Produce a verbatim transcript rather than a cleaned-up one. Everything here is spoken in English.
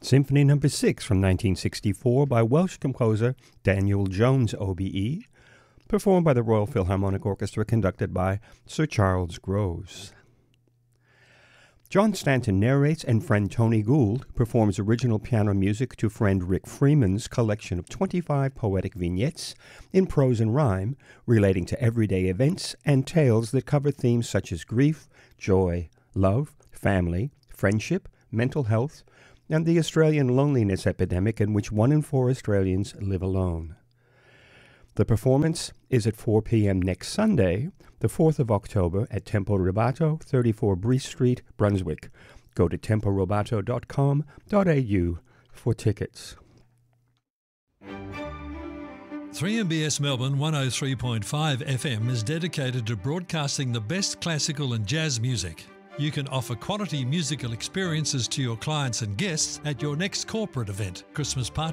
Symphony Number six from nineteen sixty-four by Welsh composer Daniel Jones O B E, performed by the Royal Philharmonic Orchestra conducted by Sir Charles Groves. John Stanton narrates and friend Tony Gould performs original piano music to friend Rick Freeman's collection of twenty-five poetic vignettes in prose and rhyme relating to everyday events and tales that cover themes such as grief, joy, love, family, friendship, mental health, and the Australian loneliness epidemic in which one in four Australians live alone. The performance is at four p.m. next Sunday, the fourth of October, at Tempo Rubato, thirty-four Breeze Street, Brunswick. Go to tempo rubato dot com dot a u for tickets. three M B S Melbourne one oh three point five F M is dedicated to broadcasting the best classical and jazz music. You can offer quality musical experiences to your clients and guests at your next corporate event, Christmas party,